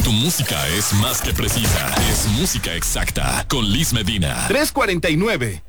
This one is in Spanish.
Tu música es más que precisa. Es música exacta. Con Liz Medina. 349.